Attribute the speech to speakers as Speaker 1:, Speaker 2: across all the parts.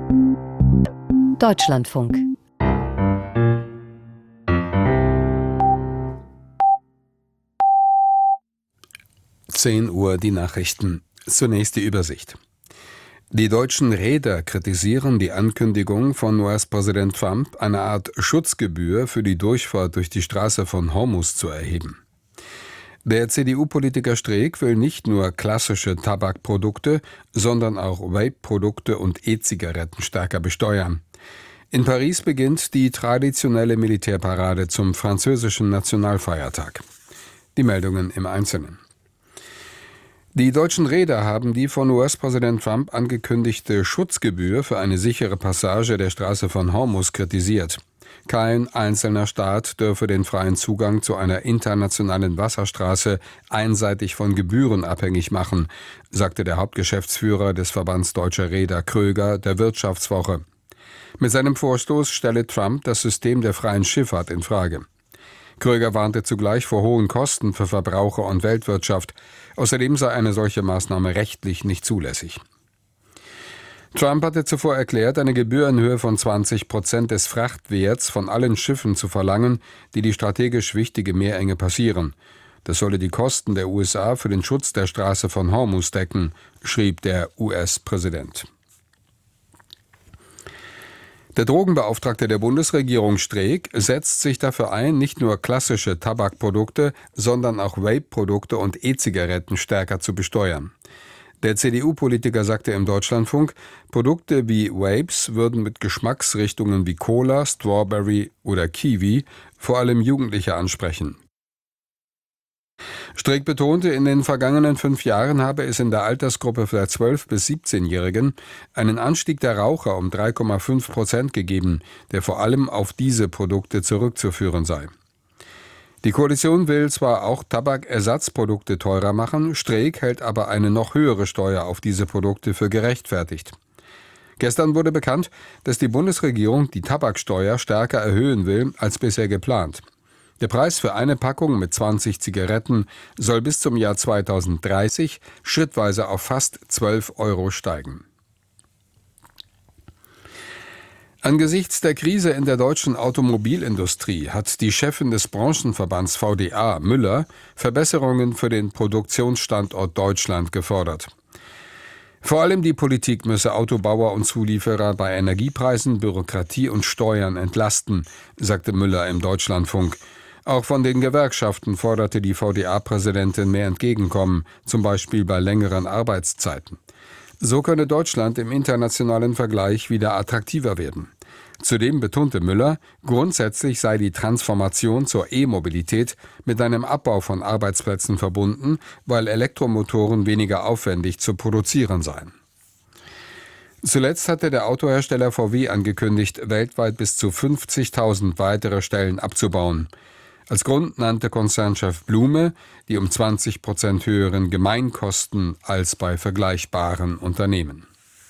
Speaker 1: Deutschlandfunk.
Speaker 2: Uhr die Nachrichten. Zunächst die Übersicht. Die deutschen Reeder kritisieren die Ankündigung von US-Präsident Trump, eine Art Schutzgebühr für die Durchfahrt durch die Straße von Hormuz zu erheben. Der CDU-Politiker Streeck will nicht nur klassische Tabakprodukte, sondern auch Vape-Produkte und E-Zigaretten stärker besteuern. In Paris beginnt die traditionelle Militärparade zum französischen Nationalfeiertag. Die Meldungen im Einzelnen. Die deutschen Reeder haben die von US-Präsident Trump angekündigte Schutzgebühr für eine sichere Passage der Straße von Hormuz kritisiert. Kein einzelner Staat dürfe den freien Zugang zu einer internationalen Wasserstraße einseitig von Gebühren abhängig machen, sagte der Hauptgeschäftsführer des Verbands Deutscher Reeder Kröger der Wirtschaftswoche. Mit seinem Vorstoß stelle Trump das System der freien Schifffahrt in Frage. Kröger warnte zugleich vor hohen Kosten für Verbraucher und Weltwirtschaft. Außerdem sei eine solche Maßnahme rechtlich nicht zulässig. Trump hatte zuvor erklärt, eine Gebühr in Höhe von 20% des Frachtwerts von allen Schiffen zu verlangen, die die strategisch wichtige Meerenge passieren. Das solle die Kosten der USA für den Schutz der Straße von Hormuz decken, schrieb der US-Präsident. Der Drogenbeauftragte der Bundesregierung Streeck setzt sich dafür ein, nicht nur klassische Tabakprodukte, sondern auch Vape-Produkte und E-Zigaretten stärker zu besteuern. Der CDU-Politiker sagte im Deutschlandfunk, Produkte wie Vapes würden mit Geschmacksrichtungen wie Cola, Strawberry oder Kiwi vor allem Jugendliche ansprechen. Streeck betonte, in den vergangenen 5 Jahren habe es in der Altersgruppe der 12- bis 17-Jährigen einen Anstieg der Raucher um 3,5% gegeben, der vor allem auf diese Produkte zurückzuführen sei. Die Koalition will zwar auch Tabakersatzprodukte teurer machen, Streeck hält aber eine noch höhere Steuer auf diese Produkte für gerechtfertigt. Gestern wurde bekannt, dass die Bundesregierung die Tabaksteuer stärker erhöhen will als bisher geplant. Der Preis für eine Packung mit 20 Zigaretten soll bis zum Jahr 2030 schrittweise auf fast 12 € steigen. Angesichts der Krise in der deutschen Automobilindustrie hat die Chefin des Branchenverbands VDA, Müller, Verbesserungen für den Produktionsstandort Deutschland gefordert. Vor allem die Politik müsse Autobauer und Zulieferer bei Energiepreisen, Bürokratie und Steuern entlasten, sagte Müller im Deutschlandfunk. Auch von den Gewerkschaften forderte die VDA-Präsidentin mehr Entgegenkommen, zum Beispiel bei längeren Arbeitszeiten. So könne Deutschland im internationalen Vergleich wieder attraktiver werden. Zudem betonte Müller, grundsätzlich sei die Transformation zur E-Mobilität mit einem Abbau von Arbeitsplätzen verbunden, weil Elektromotoren weniger aufwendig zu produzieren seien. Zuletzt hatte der Autohersteller VW angekündigt, weltweit bis zu 50.000 weitere Stellen abzubauen. Als Grund nannte Konzernchef Blume die um 20% höheren Gemeinkosten als bei vergleichbaren Unternehmen.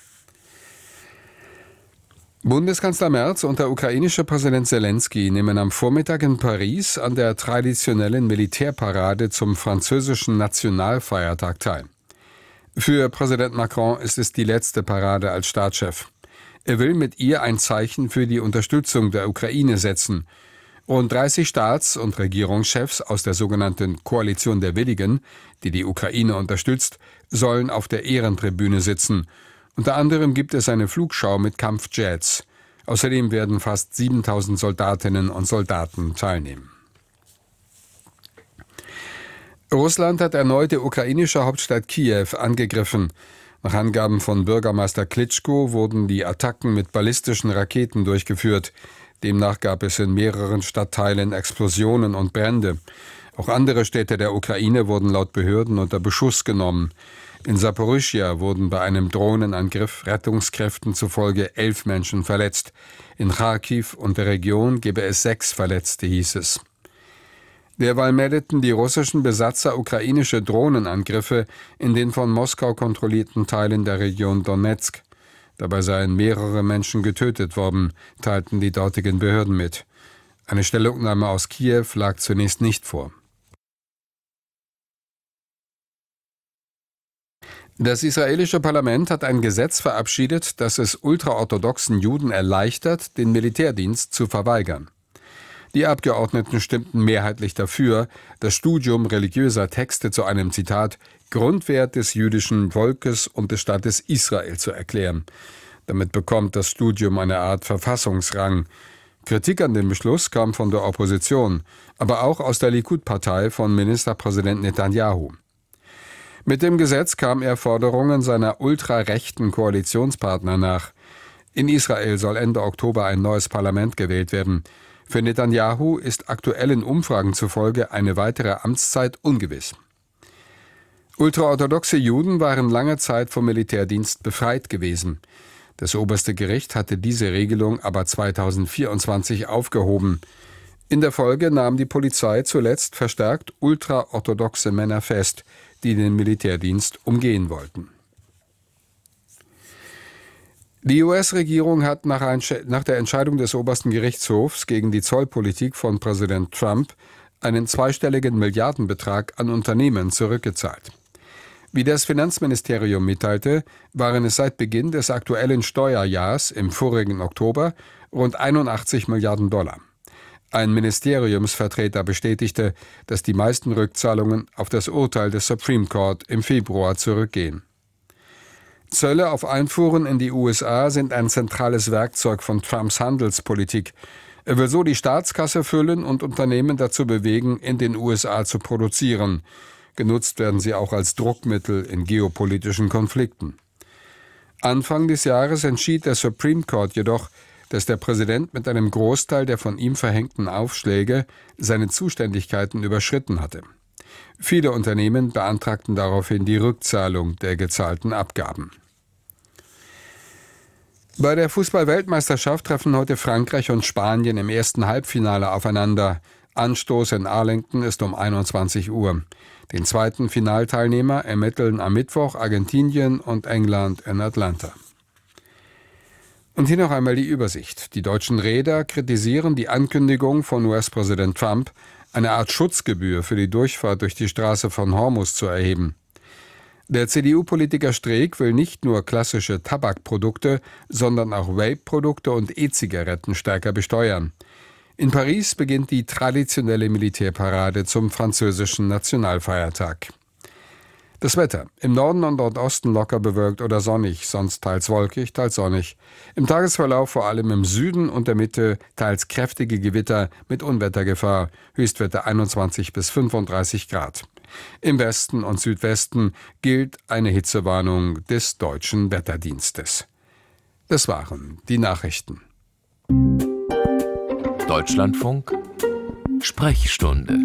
Speaker 2: Bundeskanzler Merz und der ukrainische Präsident Selenskyj nehmen am Vormittag in Paris an der traditionellen Militärparade zum französischen Nationalfeiertag teil. Für Präsident Macron ist es die letzte Parade als Staatschef. Er will mit ihr ein Zeichen für die Unterstützung der Ukraine setzen. Rund 30 Staats- und Regierungschefs aus der sogenannten Koalition der Willigen, die die Ukraine unterstützt, sollen auf der Ehrentribüne sitzen. Unter anderem gibt es eine Flugschau mit Kampfjets. Außerdem werden fast 7.000 Soldatinnen und Soldaten teilnehmen. Russland hat erneut die ukrainische Hauptstadt Kiew angegriffen. Nach Angaben von Bürgermeister Klitschko wurden die Attacken mit ballistischen Raketen durchgeführt. Demnach gab es in mehreren Stadtteilen Explosionen und Brände. Auch andere Städte der Ukraine wurden laut Behörden unter Beschuss genommen. In Saporischschja wurden bei einem Drohnenangriff Rettungskräften zufolge 11 Menschen verletzt. In Charkiw und der Region gebe es 6 Verletzte, hieß es. Derweil meldeten die russischen Besatzer ukrainische Drohnenangriffe in den von Moskau kontrollierten Teilen der Region Donezk. Dabei seien mehrere Menschen getötet worden, teilten die dortigen Behörden mit. Eine Stellungnahme aus Kiew lag zunächst nicht vor. Das israelische Parlament hat ein Gesetz verabschiedet, das es ultraorthodoxen Juden erleichtert, den Militärdienst zu verweigern. Die Abgeordneten stimmten mehrheitlich dafür, das Studium religiöser Texte zu einem, Zitat, Grundwert des jüdischen Volkes und des Staates Israel zu erklären. Damit bekommt das Studium eine Art Verfassungsrang. Kritik an dem Beschluss kam von der Opposition, aber auch aus der Likud-Partei von Ministerpräsident Netanyahu. Mit dem Gesetz kam er Forderungen seiner ultrarechten Koalitionspartner nach. In Israel soll Ende Oktober ein neues Parlament gewählt werden. Für Netanyahu ist aktuellen Umfragen zufolge eine weitere Amtszeit ungewiss. Ultraorthodoxe Juden waren lange Zeit vom Militärdienst befreit gewesen. Das oberste Gericht hatte diese Regelung aber 2024 aufgehoben. In der Folge nahm die Polizei zuletzt verstärkt ultraorthodoxe Männer fest, die den Militärdienst umgehen wollten. Die US-Regierung hat nach der Entscheidung des obersten Gerichtshofs gegen die Zollpolitik von Präsident Trump einen zweistelligen Milliardenbetrag an Unternehmen zurückgezahlt. Wie das Finanzministerium mitteilte, waren es seit Beginn des aktuellen Steuerjahrs im vorigen Oktober rund 81 Milliarden $. Ein Ministeriumsvertreter bestätigte, dass die meisten Rückzahlungen auf das Urteil des Supreme Court im Februar zurückgehen. Zölle auf Einfuhren in die USA sind ein zentrales Werkzeug von Trumps Handelspolitik. Er will so die Staatskasse füllen und Unternehmen dazu bewegen, in den USA zu produzieren. Genutzt werden sie auch als Druckmittel in geopolitischen Konflikten. Anfang des Jahres entschied der Supreme Court jedoch, dass der Präsident mit einem Großteil der von ihm verhängten Aufschläge seine Zuständigkeiten überschritten hatte. Viele Unternehmen beantragten daraufhin die Rückzahlung der gezahlten Abgaben. Bei der Fußball-Weltmeisterschaft treffen heute Frankreich und Spanien im ersten Halbfinale aufeinander. Anstoß in Arlington ist um 21 Uhr. Den zweiten Finalteilnehmer ermitteln am Mittwoch Argentinien und England in Atlanta. Und hier noch einmal die Übersicht. Die deutschen Reeder kritisieren die Ankündigung von US-Präsident Trump, eine Art Schutzgebühr für die Durchfahrt durch die Straße von Hormuz zu erheben. Der CDU-Politiker Streeck will nicht nur klassische Tabakprodukte, sondern auch Vape-Produkte und E-Zigaretten stärker besteuern. In Paris beginnt die traditionelle Militärparade zum französischen Nationalfeiertag. Das Wetter. Im Norden und Nordosten locker bewölkt oder sonnig, sonst teils wolkig, teils sonnig. Im Tagesverlauf vor allem im Süden und der Mitte teils kräftige Gewitter mit Unwettergefahr, Höchstwerte 21 bis 35 Grad. Im Westen und Südwesten gilt eine Hitzewarnung des Deutschen Wetterdienstes. Das waren die Nachrichten.
Speaker 1: Deutschlandfunk Sprechstunde.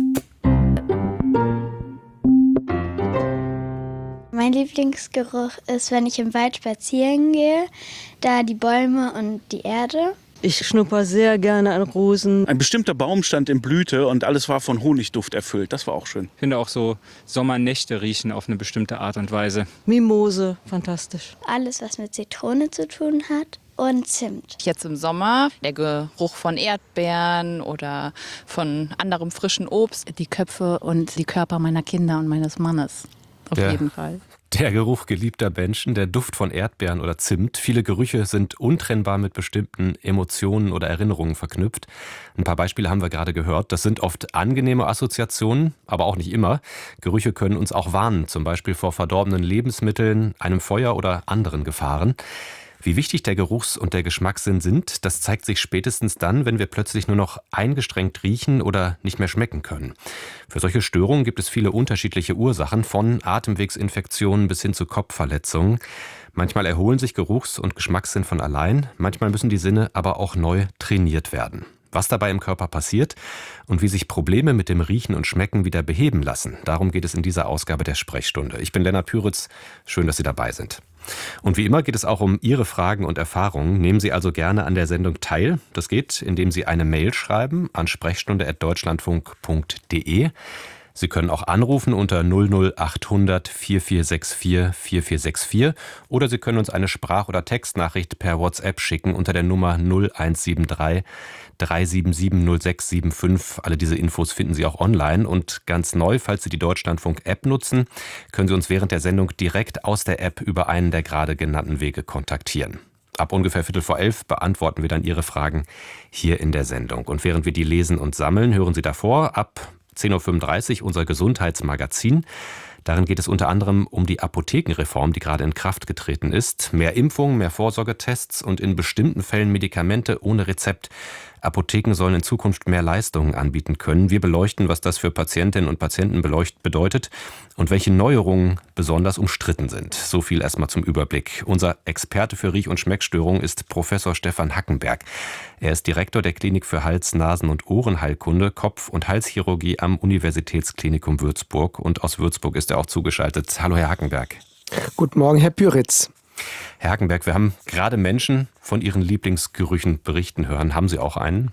Speaker 3: Mein Lieblingsgeruch ist, wenn ich im Wald spazieren gehe, da die Bäume und die Erde.
Speaker 4: Ich schnupper sehr gerne an Rosen.
Speaker 5: Ein bestimmter Baum stand in Blüte und alles war von Honigduft erfüllt. Das war auch schön.
Speaker 6: Ich finde auch so Sommernächte riechen auf eine bestimmte Art und Weise.
Speaker 4: Mimose, fantastisch.
Speaker 3: Alles, was mit Zitrone zu tun hat. Und Zimt.
Speaker 7: Jetzt im Sommer der Geruch von Erdbeeren oder von anderem frischen Obst.
Speaker 8: Die Köpfe und die Körper meiner Kinder und meines Mannes. Auf jeden Fall.
Speaker 1: Der Geruch geliebter Menschen, der Duft von Erdbeeren oder Zimt. Viele Gerüche sind untrennbar mit bestimmten Emotionen oder Erinnerungen verknüpft. Ein paar Beispiele haben wir gerade gehört. Das sind oft angenehme Assoziationen, aber auch nicht immer. Gerüche können uns auch warnen, zum Beispiel vor verdorbenen Lebensmitteln, einem Feuer oder anderen Gefahren. Wie wichtig der Geruchs- und der Geschmackssinn sind, das zeigt sich spätestens dann, wenn wir plötzlich nur noch eingestrengt riechen oder nicht mehr schmecken können. Für solche Störungen gibt es viele unterschiedliche Ursachen, von Atemwegsinfektionen bis hin zu Kopfverletzungen. Manchmal erholen sich Geruchs- und Geschmackssinn von allein, manchmal müssen die Sinne aber auch neu trainiert werden. Was dabei im Körper passiert und wie sich Probleme mit dem Riechen und Schmecken wieder beheben lassen, darum geht es in dieser Ausgabe der Sprechstunde. Ich bin Lennart Püritz, schön, dass Sie dabei sind. Und wie immer geht es auch um Ihre Fragen und Erfahrungen. Nehmen Sie also gerne an der Sendung teil. Das geht, indem Sie eine Mail schreiben an sprechstunde@deutschlandfunk.de. Sie können auch anrufen unter 00800 4464 4464 oder Sie können uns eine Sprach- oder Textnachricht per WhatsApp schicken unter der Nummer 0173 377 0675. Alle diese Infos finden Sie auch online und ganz neu, falls Sie die Deutschlandfunk-App nutzen, können Sie uns während der Sendung direkt aus der App über einen der gerade genannten Wege kontaktieren. Ab ungefähr 10:45 beantworten wir dann Ihre Fragen hier in der Sendung. Und während wir die lesen und sammeln, hören Sie davor ab 10:35 Uhr unser Gesundheitsmagazin. Darin geht es unter anderem um die Apothekenreform, die gerade in Kraft getreten ist. Mehr Impfungen, mehr Vorsorgetests und in bestimmten Fällen Medikamente ohne Rezept. Apotheken sollen in Zukunft mehr Leistungen anbieten können. Wir beleuchten, was das für Patientinnen und Patienten bedeutet und welche Neuerungen besonders umstritten sind. So viel erstmal zum Überblick. Unser Experte für Riech- und Schmeckstörungen ist Professor Stefan Hackenberg. Er ist Direktor der Klinik für Hals-, Nasen- und Ohrenheilkunde, Kopf- und Halschirurgie am Universitätsklinikum Würzburg. Und aus Würzburg ist er auch zugeschaltet. Hallo, Herr Hackenberg.
Speaker 9: Guten Morgen, Herr Pyritz.
Speaker 1: Herr Hackenberg, wir haben gerade Menschen von ihren Lieblingsgerüchen berichten hören. Haben Sie auch einen?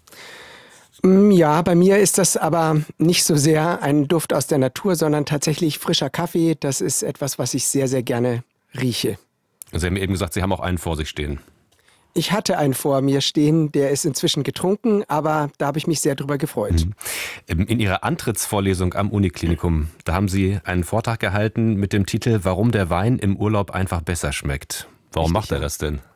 Speaker 9: Ja, bei mir ist das aber nicht so sehr ein Duft aus der Natur, sondern tatsächlich frischer Kaffee. Das ist etwas, was ich sehr, sehr gerne rieche.
Speaker 1: Sie haben eben gesagt, Sie haben auch einen vor sich stehen.
Speaker 9: Ich hatte einen vor mir stehen, der ist inzwischen getrunken, aber da habe ich mich sehr drüber gefreut.
Speaker 1: In Ihrer Antrittsvorlesung am Uniklinikum, da haben Sie einen Vortrag gehalten mit dem Titel »Warum der Wein im Urlaub einfach besser schmeckt«. Warum macht er das denn?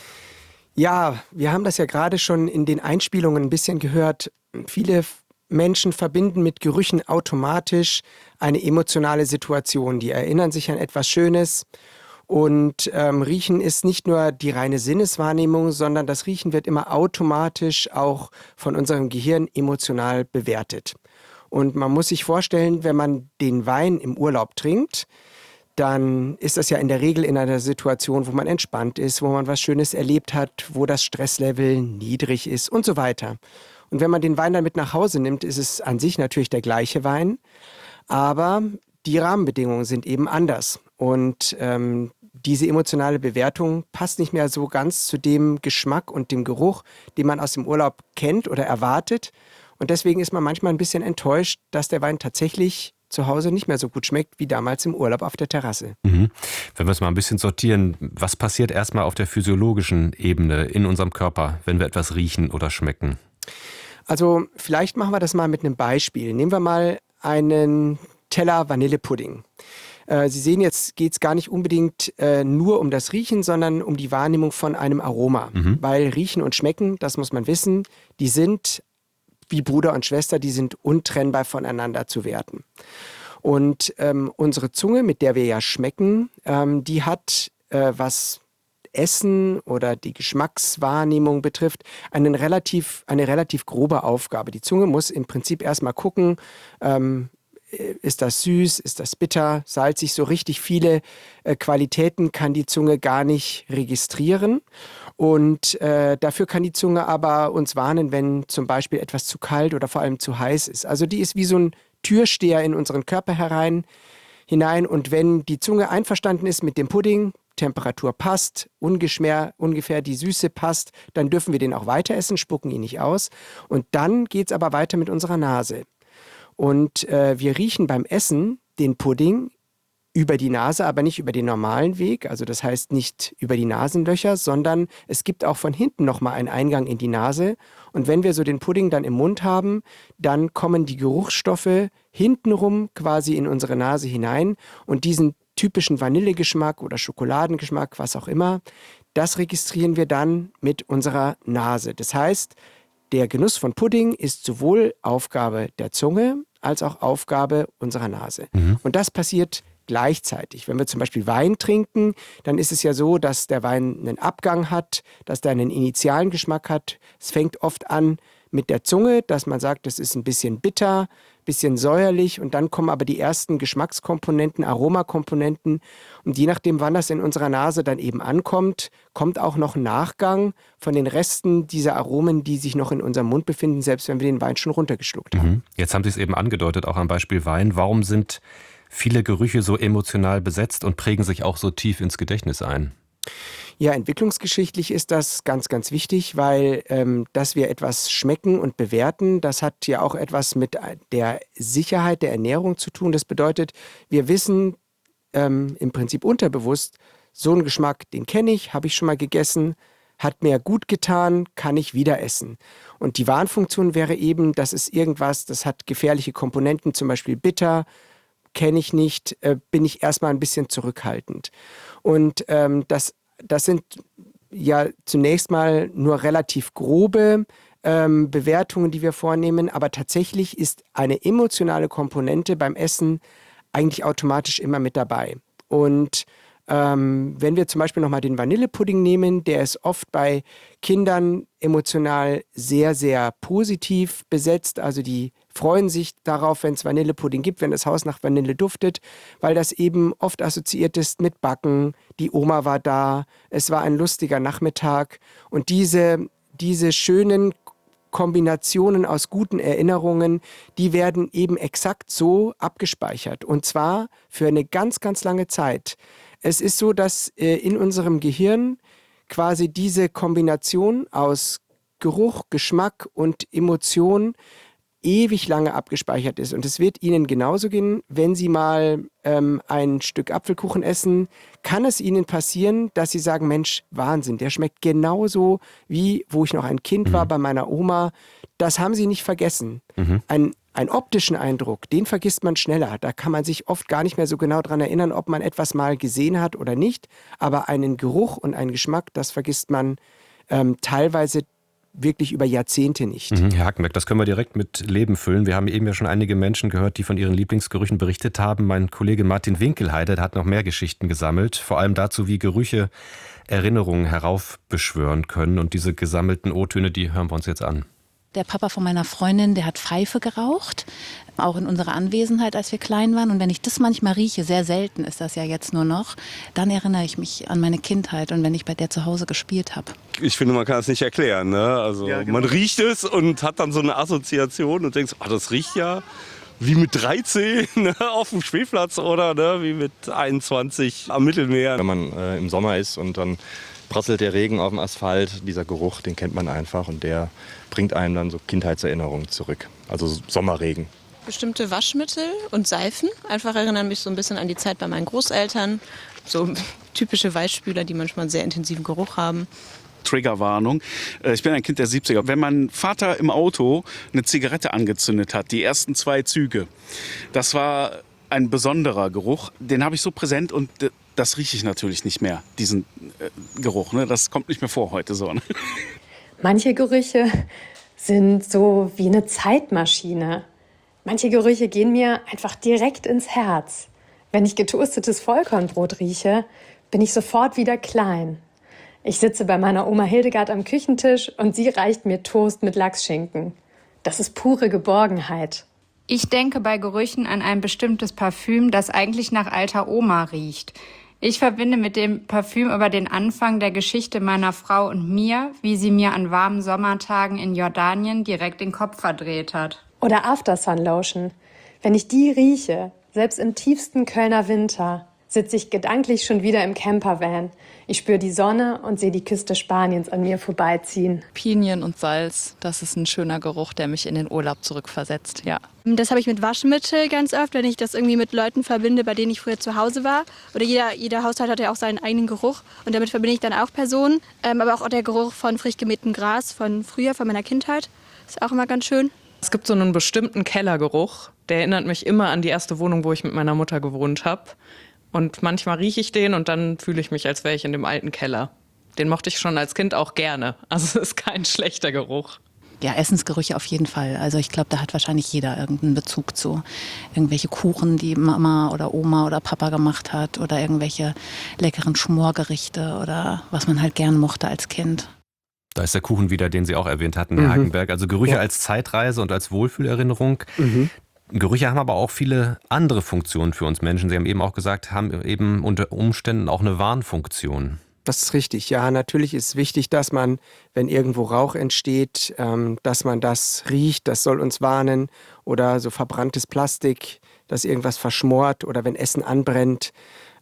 Speaker 9: Ja, wir haben das ja gerade schon in den Einspielungen ein bisschen gehört. Viele Menschen verbinden mit Gerüchen automatisch eine emotionale Situation. Die erinnern sich an etwas Schönes. Und Riechen ist nicht nur die reine Sinneswahrnehmung, sondern das Riechen wird immer automatisch auch von unserem Gehirn emotional bewertet. Und man muss sich vorstellen, wenn man den Wein im Urlaub trinkt, dann ist das ja in der Regel in einer Situation, wo man entspannt ist, wo man was Schönes erlebt hat, wo das Stresslevel niedrig ist und so weiter. Und wenn man den Wein dann mit nach Hause nimmt, ist es an sich natürlich der gleiche Wein, aber die Rahmenbedingungen sind eben anders. Und diese emotionale Bewertung passt nicht mehr so ganz zu dem Geschmack und dem Geruch, den man aus dem Urlaub kennt oder erwartet. Und deswegen ist man manchmal ein bisschen enttäuscht, dass der Wein tatsächlich zu Hause nicht mehr so gut schmeckt wie damals im Urlaub auf der Terrasse.
Speaker 1: Wenn wir es mal ein bisschen sortieren, was passiert erstmal auf der physiologischen Ebene in unserem Körper, wenn wir etwas riechen oder schmecken?
Speaker 9: Also vielleicht machen wir das mal mit einem Beispiel. Nehmen wir mal einen Teller Vanillepudding. Sie sehen, jetzt geht es gar nicht unbedingt nur um das Riechen, sondern um die Wahrnehmung von einem Aroma. Weil Riechen und Schmecken, das muss man wissen, die sind wie Bruder und Schwester, die sind untrennbar voneinander zu werten. Und unsere Zunge, mit der wir ja schmecken, die hat, was Essen oder die Geschmackswahrnehmung betrifft, eine relativ grobe Aufgabe. Die Zunge muss im Prinzip erstmal gucken, ist das süß, ist das bitter, salzig, so richtig viele Qualitäten kann die Zunge gar nicht registrieren. Und dafür kann die Zunge aber uns warnen, wenn zum Beispiel etwas zu kalt oder vor allem zu heiß ist. Also die ist wie so ein Türsteher in unseren Körper hinein. Und wenn die Zunge einverstanden ist mit dem Pudding, Temperatur passt, ungefähr die Süße passt, dann dürfen wir den auch weiter essen, spucken ihn nicht aus. Und dann geht es aber weiter mit unserer Nase. Und wir riechen beim Essen den Pudding über die Nase, aber nicht über den normalen Weg. Also das heißt nicht über die Nasenlöcher, sondern es gibt auch von hinten nochmal einen Eingang in die Nase. Und wenn wir so den Pudding dann im Mund haben, dann kommen die Geruchsstoffe hintenrum quasi in unsere Nase hinein. Und diesen typischen Vanillegeschmack oder Schokoladengeschmack, was auch immer, das registrieren wir dann mit unserer Nase. Das heißt, der Genuss von Pudding ist sowohl Aufgabe der Zunge als auch Aufgabe unserer Nase. Und das passiert gleichzeitig. Wenn wir zum Beispiel Wein trinken, dann ist es ja so, dass der Wein einen Abgang hat, dass der einen initialen Geschmack hat. Es fängt oft an mit der Zunge, dass man sagt, das ist ein bisschen bitter, ein bisschen säuerlich und dann kommen aber die ersten Geschmackskomponenten, Aromakomponenten und je nachdem, wann das in unserer Nase dann eben ankommt, kommt auch noch ein Nachgang von den Resten dieser Aromen, die sich noch in unserem Mund befinden, selbst wenn wir den Wein schon runtergeschluckt haben.
Speaker 1: Jetzt haben Sie es eben angedeutet, auch am Beispiel Wein. Warum sind viele Gerüche so emotional besetzt und prägen sich auch so tief ins Gedächtnis ein?
Speaker 9: Ja, entwicklungsgeschichtlich ist das ganz, ganz wichtig, weil dass wir etwas schmecken und bewerten, das hat ja auch etwas mit der Sicherheit der Ernährung zu tun. Das bedeutet, wir wissen im Prinzip unterbewusst, so einen Geschmack, den kenne ich, habe ich schon mal gegessen, hat mir gut getan, kann ich wieder essen. Und die Warnfunktion wäre eben, das ist irgendwas, das hat gefährliche Komponenten, zum Beispiel bitter, kenne ich nicht, bin ich erstmal ein bisschen zurückhaltend. Und das sind ja zunächst mal nur relativ grobe Bewertungen, die wir vornehmen, aber tatsächlich ist eine emotionale Komponente beim Essen eigentlich automatisch immer mit dabei. Und wenn wir zum Beispiel nochmal den Vanillepudding nehmen, der ist oft bei Kindern emotional sehr, sehr positiv besetzt. Also die freuen sich darauf, wenn es Vanillepudding gibt, wenn das Haus nach Vanille duftet, weil das eben oft assoziiert ist mit Backen. Die Oma war da, es war ein lustiger Nachmittag. Und diese schönen Kombinationen aus guten Erinnerungen, die werden eben exakt so abgespeichert. Und zwar für eine ganz, ganz lange Zeit. Es ist so, dass in unserem Gehirn quasi diese Kombination aus Geruch, Geschmack und Emotion ewig lange abgespeichert ist. Und es wird Ihnen genauso gehen, wenn Sie mal ein Stück Apfelkuchen essen, kann es Ihnen passieren, dass Sie sagen, Mensch, Wahnsinn, der schmeckt genauso wie, wo ich noch ein Kind war bei meiner Oma. Das haben Sie nicht vergessen. Einen optischen Eindruck, den vergisst man schneller. Da kann man sich oft gar nicht mehr so genau daran erinnern, ob man etwas mal gesehen hat oder nicht. Aber einen Geruch und einen Geschmack, das vergisst man teilweise wirklich über Jahrzehnte nicht.
Speaker 1: Herr Hackenberg, das können wir direkt mit Leben füllen. Wir haben eben ja schon einige Menschen gehört, die von ihren Lieblingsgerüchen berichtet haben. Mein Kollege Martin Winkelheide, der hat noch mehr Geschichten gesammelt, vor allem dazu, wie Gerüche Erinnerungen heraufbeschwören können. Und diese gesammelten O-Töne, die hören wir uns jetzt an.
Speaker 8: Der Papa von meiner Freundin, der hat Pfeife geraucht, auch in unserer Anwesenheit, als wir klein waren. Und wenn ich das manchmal rieche, sehr selten ist das ja jetzt nur noch, dann erinnere ich mich an meine Kindheit und wenn ich bei der zu Hause gespielt habe.
Speaker 10: Ich finde, man kann es nicht erklären. Ne? Also ja, genau. Man riecht es und hat dann so eine Assoziation und denkt, das riecht ja wie mit 13 auf dem Spielplatz oder wie mit 21 am Mittelmeer.
Speaker 11: Wenn man im Sommer ist und dann prasselt der Regen auf dem Asphalt, dieser Geruch, den kennt man einfach und der bringt einem dann so Kindheitserinnerungen zurück. Also Sommerregen.
Speaker 12: Bestimmte Waschmittel und Seifen einfach erinnern mich so ein bisschen an die Zeit bei meinen Großeltern. So typische Weichspüler, die manchmal einen sehr intensiven Geruch haben.
Speaker 5: Triggerwarnung. Ich bin ein Kind der 70er. Wenn mein Vater im Auto eine Zigarette angezündet hat, die ersten 2 Züge, das war ein besonderer Geruch. Den habe ich so präsent und das rieche ich natürlich nicht mehr, diesen Geruch. Ne? Das kommt nicht mehr vor heute so. Ne?
Speaker 13: Manche Gerüche sind so wie eine Zeitmaschine. Manche Gerüche gehen mir einfach direkt ins Herz. Wenn ich getoastetes Vollkornbrot rieche, bin ich sofort wieder klein. Ich sitze bei meiner Oma Hildegard am Küchentisch und sie reicht mir Toast mit Lachsschinken. Das ist pure Geborgenheit.
Speaker 14: Ich denke bei Gerüchen an ein bestimmtes Parfüm, das eigentlich nach alter Oma riecht. Ich verbinde mit dem Parfüm aber den Anfang der Geschichte meiner Frau und mir, wie sie mir an warmen Sommertagen in Jordanien direkt den Kopf verdreht hat.
Speaker 13: Oder Aftersun Lotion. Wenn ich die rieche, selbst im tiefsten Kölner Winter, sitze ich gedanklich schon wieder im Campervan. Ich spüre die Sonne und sehe die Küste Spaniens an mir vorbeiziehen.
Speaker 7: Pinien und Salz, das ist ein schöner Geruch, der mich in den Urlaub zurückversetzt, ja.
Speaker 15: Das habe ich mit Waschmittel ganz oft, wenn ich das irgendwie mit Leuten verbinde, bei denen ich früher zu Hause war. Oder jeder Haushalt hat ja auch seinen eigenen Geruch und damit verbinde ich dann auch Personen. Aber auch der Geruch von frisch gemähtem Gras von früher, von meiner Kindheit, ist auch immer ganz schön.
Speaker 16: Es gibt so einen bestimmten Kellergeruch, der erinnert mich immer an die erste Wohnung, wo ich mit meiner Mutter gewohnt habe. Und manchmal rieche ich den und dann fühle ich mich, als wäre ich in dem alten Keller. Den mochte ich schon als Kind auch gerne. Also es ist kein schlechter Geruch.
Speaker 8: Ja, Essensgerüche auf jeden Fall. Also ich glaube, da hat wahrscheinlich jeder irgendeinen Bezug zu. Irgendwelche Kuchen, die Mama oder Oma oder Papa gemacht hat oder irgendwelche leckeren Schmorgerichte oder was man halt gern mochte als Kind.
Speaker 1: Da ist der Kuchen wieder, den Sie auch erwähnt hatten, Herr Hackenberg. Also Gerüche als Zeitreise und als Wohlfühlerinnerung. Gerüche haben aber auch viele andere Funktionen für uns Menschen. Sie haben eben auch gesagt, haben eben unter Umständen auch eine Warnfunktion.
Speaker 9: Das ist richtig. Ja, natürlich ist wichtig, dass man, wenn irgendwo Rauch entsteht, dass man das riecht. Das soll uns warnen. Oder so verbranntes Plastik, das irgendwas verschmort. Oder wenn Essen anbrennt.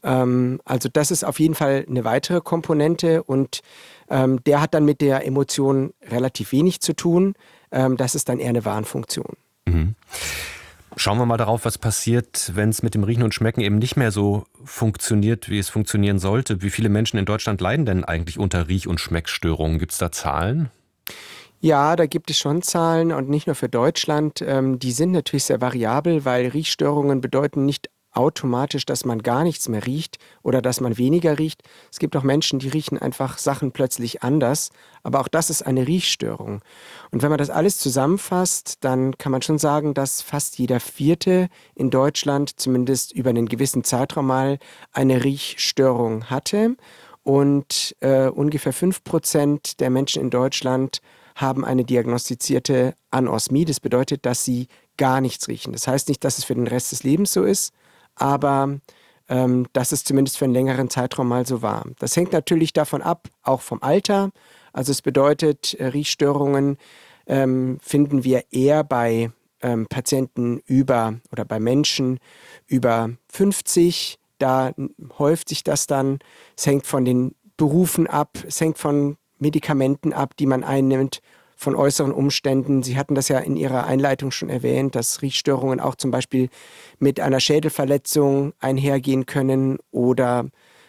Speaker 9: Also das ist auf jeden Fall eine weitere Komponente und der hat dann mit der Emotion relativ wenig zu tun. Das ist dann eher eine Warnfunktion.
Speaker 1: Mhm. Schauen wir mal darauf, was passiert, wenn es mit dem Riechen und Schmecken eben nicht mehr so funktioniert, wie es funktionieren sollte. Wie viele Menschen in Deutschland leiden denn eigentlich unter Riech- und Schmeckstörungen? Gibt es da Zahlen?
Speaker 9: Ja, da gibt es schon Zahlen und nicht nur für Deutschland. Die sind natürlich sehr variabel, weil Riechstörungen bedeuten nicht automatisch, dass man gar nichts mehr riecht oder dass man weniger riecht. Es gibt auch Menschen, die riechen einfach Sachen plötzlich anders, aber auch das ist eine Riechstörung. Und wenn man das alles zusammenfasst, dann kann man schon sagen, dass fast jeder Vierte in Deutschland zumindest über einen gewissen Zeitraum mal eine Riechstörung hatte und ungefähr 5% der Menschen in Deutschland haben eine diagnostizierte Anosmie. Das bedeutet, dass sie gar nichts riechen. Das heißt nicht, dass es für den Rest des Lebens so ist, aber dass es zumindest für einen längeren Zeitraum mal so war. Das hängt natürlich davon ab, auch vom Alter. Also es bedeutet, Riechstörungen finden wir eher bei Patienten oder bei Menschen über 50. Da häuft sich das dann. Es hängt von den Berufen ab, es hängt von Medikamenten ab, die man einnimmt, von äußeren Umständen. Sie hatten das ja in Ihrer Einleitung schon erwähnt, dass Riechstörungen auch zum Beispiel mit einer Schädelverletzung einhergehen können oder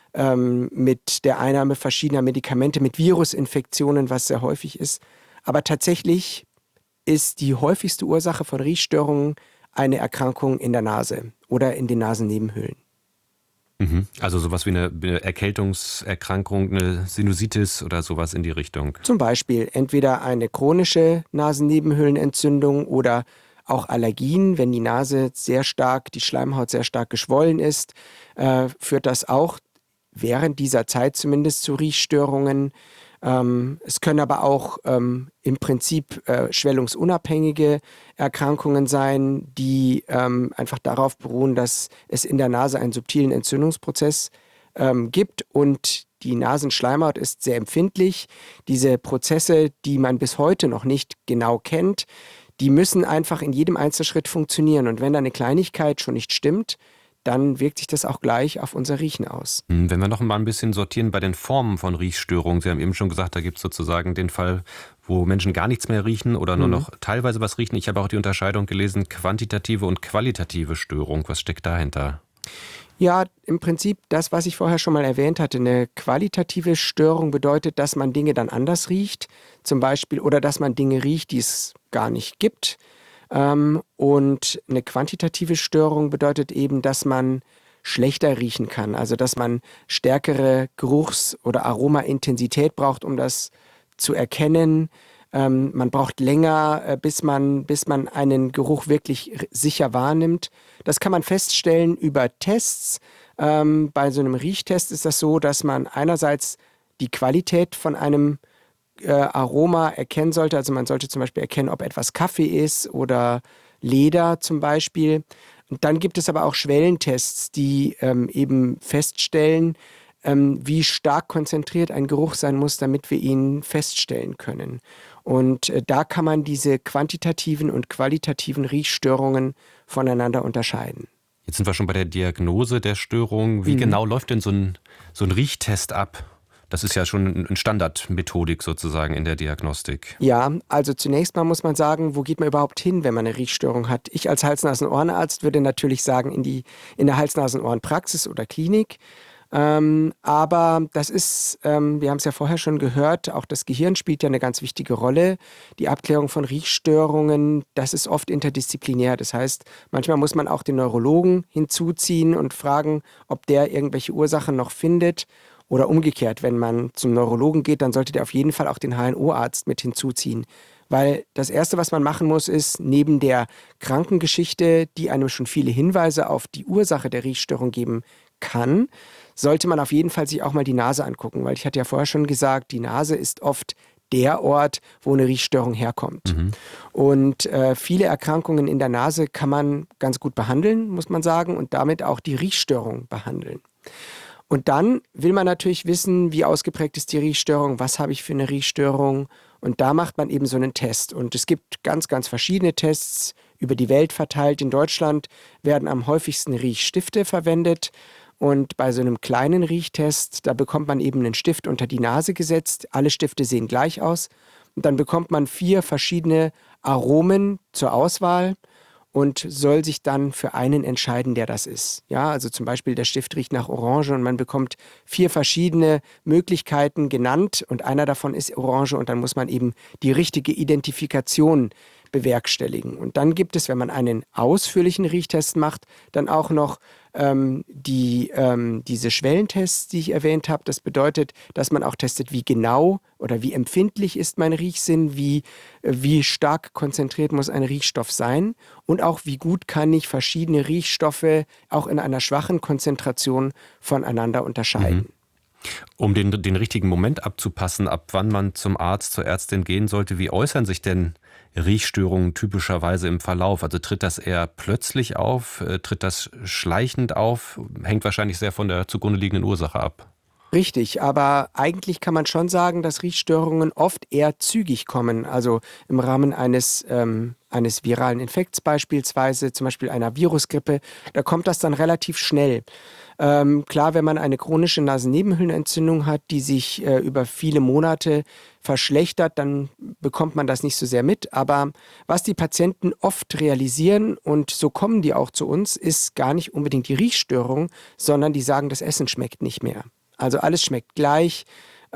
Speaker 9: mit der Einnahme verschiedener Medikamente, mit Virusinfektionen, was sehr häufig ist. Aber tatsächlich ist die häufigste Ursache von Riechstörungen eine Erkrankung in der Nase oder in den Nasennebenhöhlen.
Speaker 1: Also sowas wie eine Erkältungserkrankung, eine Sinusitis oder sowas in die Richtung.
Speaker 9: Zum Beispiel entweder eine chronische Nasennebenhöhlenentzündung oder auch Allergien. Wenn die Nase die Schleimhaut sehr stark geschwollen ist, führt das auch während dieser Zeit zumindest zu Riechstörungen. Es können aber auch im Prinzip schwellungsunabhängige Erkrankungen sein, die einfach darauf beruhen, dass es in der Nase einen subtilen Entzündungsprozess gibt und die Nasenschleimhaut ist sehr empfindlich. Diese Prozesse, die man bis heute noch nicht genau kennt, die müssen einfach in jedem Einzelschritt funktionieren und wenn da eine Kleinigkeit schon nicht stimmt, dann wirkt sich das auch gleich auf unser Riechen aus.
Speaker 1: Wenn wir noch mal ein bisschen sortieren bei den Formen von Riechstörungen. Sie haben eben schon gesagt, da gibt es sozusagen den Fall, wo Menschen gar nichts mehr riechen oder nur noch teilweise was riechen. Ich habe auch die Unterscheidung gelesen, quantitative und qualitative Störung. Was steckt dahinter?
Speaker 9: Ja, im Prinzip das, was ich vorher schon mal erwähnt hatte. Eine qualitative Störung bedeutet, dass man Dinge dann anders riecht, zum Beispiel, oder dass man Dinge riecht, die es gar nicht gibt. Und eine quantitative Störung bedeutet eben, dass man schlechter riechen kann, also dass man stärkere Geruchs- oder Aromaintensität braucht, um das zu erkennen. Man braucht länger, bis man einen Geruch wirklich sicher wahrnimmt. Das kann man feststellen über Tests. Bei so einem Riechtest ist das so, dass man einerseits die Qualität von einem Aroma erkennen sollte. Also man sollte zum Beispiel erkennen, ob etwas Kaffee ist oder Leder zum Beispiel. Und dann gibt es aber auch Schwellentests, die eben feststellen, wie stark konzentriert ein Geruch sein muss, damit wir ihn feststellen können. Und da kann man diese quantitativen und qualitativen Riechstörungen voneinander unterscheiden.
Speaker 1: Jetzt sind wir schon bei der Diagnose der Störung. Wie genau läuft denn so ein Riechtest ab? Das ist ja schon eine Standardmethodik sozusagen in der Diagnostik.
Speaker 9: Ja, also zunächst mal muss man sagen, wo geht man überhaupt hin, wenn man eine Riechstörung hat? Ich als Hals-Nasen-Ohrenarzt würde natürlich sagen, in der Hals-Nasen-Ohren-Praxis oder Klinik. Aber das ist, wir haben es ja vorher schon gehört, auch das Gehirn spielt ja eine ganz wichtige Rolle. Die Abklärung von Riechstörungen, das ist oft interdisziplinär. Das heißt, manchmal muss man auch den Neurologen hinzuziehen und fragen, ob der irgendwelche Ursachen noch findet. Oder umgekehrt, wenn man zum Neurologen geht, dann sollte der auf jeden Fall auch den HNO-Arzt mit hinzuziehen. Weil das Erste, was man machen muss, ist, neben der Krankengeschichte, die einem schon viele Hinweise auf die Ursache der Riechstörung geben kann, sollte man auf jeden Fall sich auch mal die Nase angucken. Weil ich hatte ja vorher schon gesagt, die Nase ist oft der Ort, wo eine Riechstörung herkommt. Und viele Erkrankungen in der Nase kann man ganz gut behandeln, muss man sagen, und damit auch die Riechstörung behandeln. Und dann will man natürlich wissen, wie ausgeprägt ist die Riechstörung, was habe ich für eine Riechstörung. Und da macht man eben so einen Test. Und es gibt ganz, ganz verschiedene Tests über die Welt verteilt. In Deutschland werden am häufigsten Riechstifte verwendet. Und bei so einem kleinen Riechtest, da bekommt man eben einen Stift unter die Nase gesetzt. Alle Stifte sehen gleich aus. Und dann bekommt man 4 verschiedene Aromen zur Auswahl und soll sich dann für einen entscheiden, der das ist. Ja, also zum Beispiel der Stift riecht nach Orange und man bekommt 4 verschiedene Möglichkeiten genannt und einer davon ist Orange und dann muss man eben die richtige Identifikation bewerkstelligen. Und dann gibt es, wenn man einen ausführlichen Riechtest macht, dann auch noch diese Schwellentests, die ich erwähnt habe. Das bedeutet, dass man auch testet, wie genau oder wie empfindlich ist mein Riechsinn, wie stark konzentriert muss ein Riechstoff sein und auch wie gut kann ich verschiedene Riechstoffe auch in einer schwachen Konzentration voneinander unterscheiden.
Speaker 1: Um den richtigen Moment abzupassen, ab wann man zum Arzt, zur Ärztin gehen sollte, wie äußern sich denn Riechstörungen typischerweise im Verlauf? Also tritt das eher plötzlich auf, tritt das schleichend auf? Hängt wahrscheinlich sehr von der zugrunde liegenden Ursache ab.
Speaker 9: Richtig, aber eigentlich kann man schon sagen, dass Riechstörungen oft eher zügig kommen. Also im Rahmen eines viralen Infekts beispielsweise, zum Beispiel einer Virusgrippe, da kommt das dann relativ schnell. Klar, wenn man eine chronische Nasennebenhöhlenentzündung hat, die sich über viele Monate verschlechtert, dann bekommt man das nicht so sehr mit. Aber was die Patienten oft realisieren, und so kommen die auch zu uns, ist gar nicht unbedingt die Riechstörung, sondern die sagen, das Essen schmeckt nicht mehr. Also alles schmeckt gleich,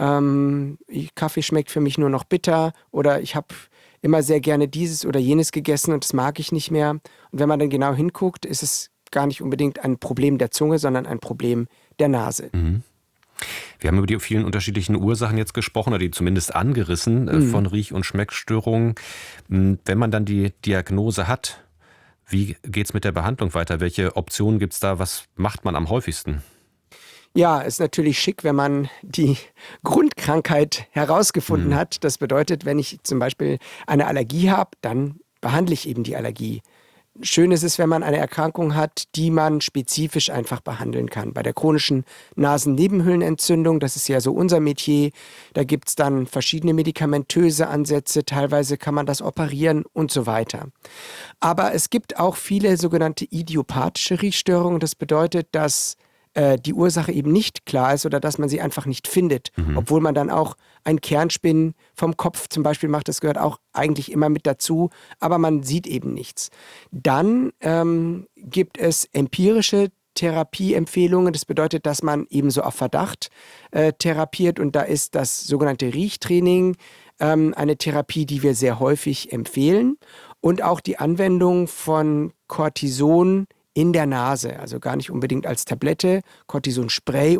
Speaker 9: Kaffee schmeckt für mich nur noch bitter oder ich habe immer sehr gerne dieses oder jenes gegessen und das mag ich nicht mehr. Und wenn man dann genau hinguckt, ist es gar nicht unbedingt ein Problem der Zunge, sondern ein Problem der Nase.
Speaker 1: Mhm. Wir haben über die vielen unterschiedlichen Ursachen jetzt gesprochen, oder die zumindest angerissen von Riech- und Schmeckstörungen. Wenn man dann die Diagnose hat, wie geht es mit der Behandlung weiter? Welche Optionen gibt es da? Was macht man am häufigsten?
Speaker 9: Ja, ist natürlich schick, wenn man die Grundkrankheit herausgefunden hat. Das bedeutet, wenn ich zum Beispiel eine Allergie habe, dann behandle ich eben die Allergie. Schön ist es, wenn man eine Erkrankung hat, die man spezifisch einfach behandeln kann. Bei der chronischen Nasennebenhöhlenentzündung, das ist ja so unser Metier, da gibt es dann verschiedene medikamentöse Ansätze, teilweise kann man das operieren und so weiter. Aber es gibt auch viele sogenannte idiopathische Riechstörungen. Das bedeutet, dass die Ursache eben nicht klar ist oder dass man sie einfach nicht findet, obwohl man dann auch ein Kernspinnen vom Kopf zum Beispiel macht, das gehört auch eigentlich immer mit dazu, aber man sieht eben nichts. Dann gibt es empirische Therapieempfehlungen, das bedeutet, dass man eben so auf Verdacht therapiert und da ist das sogenannte Riechtraining eine Therapie, die wir sehr häufig empfehlen und auch die Anwendung von Cortison in der Nase, also gar nicht unbedingt als Tablette, Cortisonspray